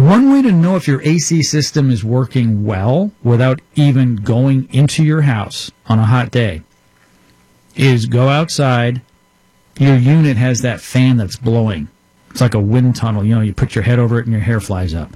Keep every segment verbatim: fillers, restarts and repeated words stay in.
One way to know if your A C system is working well without even going into your house on a hot day is go outside. Your unit has that fan that's blowing. It's like a wind tunnel. You know, you put your head over it and your hair flies up.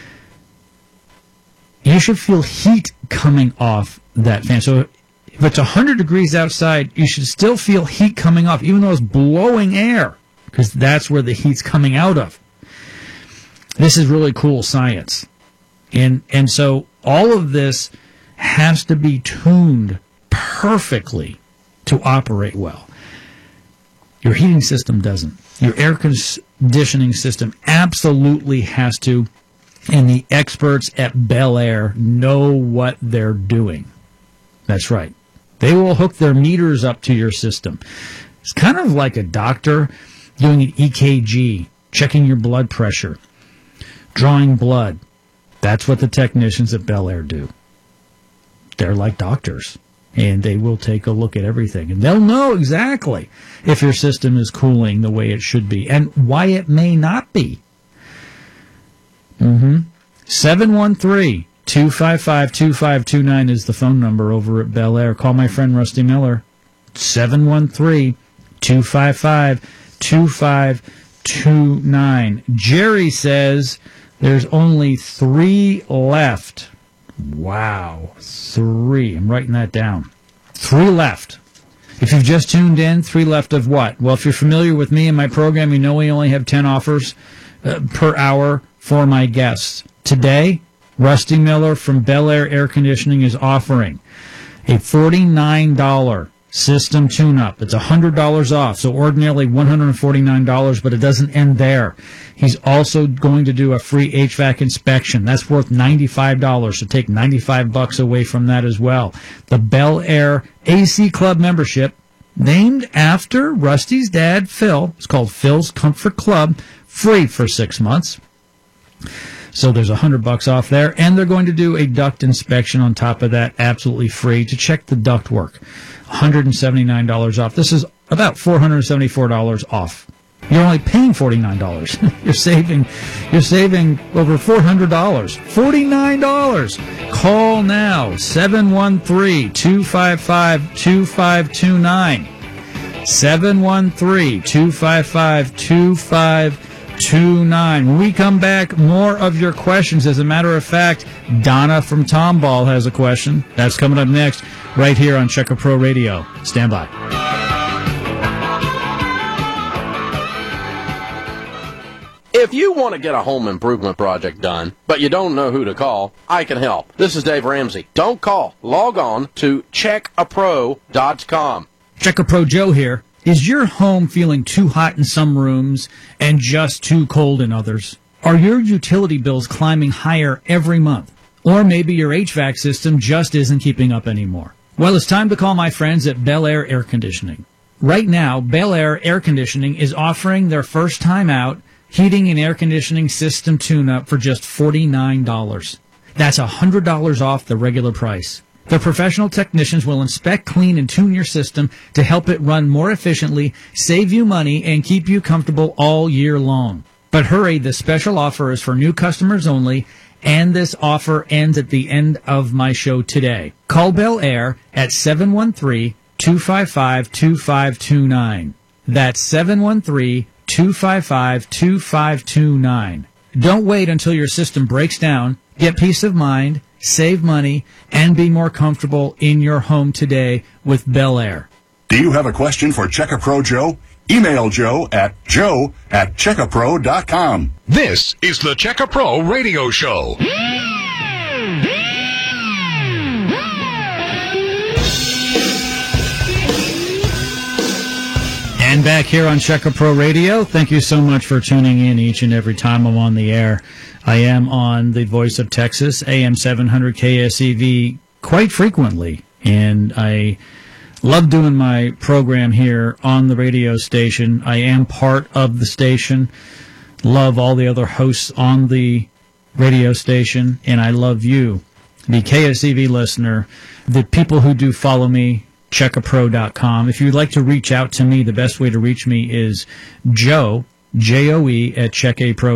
You should feel heat coming off that fan. So if it's one hundred degrees outside, you should still feel heat coming off, even though it's blowing air, because that's where the heat's coming out of. This is really cool science. And and so all of this has to be tuned perfectly to operate well. Your heating system doesn't. Your air conditioning system absolutely has to, and the experts at Bel Air know what they're doing. That's right. They will hook their meters up to your system. It's kind of like a doctor doing an E K G, checking your blood pressure, drawing blood. That's what the technicians at Bel Air do. They're like doctors, and they will take a look at everything, and they'll know exactly if your system is cooling the way it should be and why it may not be. Mm-hmm. seven one three, two five five, two five two nine is the phone number over at Bel Air. Call my friend Rusty Miller. seven one three, two five five, two five two nine. Jerry says there's only three left. Wow. Three. I'm writing that down. Three left. If you've just tuned in, three left of what? Well, if you're familiar with me and my program, you know we only have ten offers uh, per hour for my guests. Today, Rusty Miller from Bel Air Air Conditioning is offering a forty-nine dollars system tune-up. It's one hundred dollars off, so ordinarily one hundred forty-nine dollars, but it doesn't end there. He's also going to do a free H V A C inspection. That's worth ninety-five dollars, so take ninety-five bucks away from that as well. The Bel Air A C Club membership, named after Rusty's dad, Phil. It's called Phil's Comfort Club, free for six months. So there's a hundred bucks off there, and they're going to do a duct inspection on top of that, absolutely free, to check the duct work. one hundred seventy-nine dollars off. This is about four hundred seventy-four dollars off. You're only paying forty-nine dollars. You're saving, you're saving over four hundred dollars. forty-nine dollars. Call now, seven one three, two five five, two five two nine. seven one three, two five five, two five two nine. When we come back, more of your questions. As a matter of fact, Donna from Tomball has a question. That's coming up next, right here on Checker Pro Radio. Stand by. If you want to get a home improvement project done, but you don't know who to call, I can help. This is Dave Ramsey. Don't call. Log on to check a pro dot com. Checker Pro Joe here. Is your home feeling too hot in some rooms and just too cold in others? Are your utility bills climbing higher every month? Or maybe your H V A C system just isn't keeping up anymore? Well, it's time to call my friends at Bel Air Air Conditioning. Right now, Bel Air Air Conditioning is offering their first time out heating and air conditioning system tune-up for just forty-nine dollars. That's one hundred dollars off the regular price. Their professional technicians will inspect, clean, and tune your system to help it run more efficiently, save you money, and keep you comfortable all year long. But hurry, this special offer is for new customers only, and this offer ends at the end of my show today. Call Bel Air at seven one three, two five five, two five two nine. That's seven one three, two five five, two five two nine. Don't wait until your system breaks down. Get peace of mind, save money, and be more comfortable in your home today with Bel Air. Do you have a question for Checker Pro Joe? Email Joe at joe at checker pro dot com. This is the Checker Pro Radio Show. And back here on Checker Pro Radio, thank you so much for tuning in each and every time I'm on the air. I am on the Voice of Texas, A M seven hundred K S E V, quite frequently, and I love doing my program here on the radio station. I am part of the station, love all the other hosts on the radio station, and I love you, the K S E V listener, the people who do follow me, checker pro dot com. If you'd like to reach out to me, the best way to reach me is Joe, J O E, at check a pro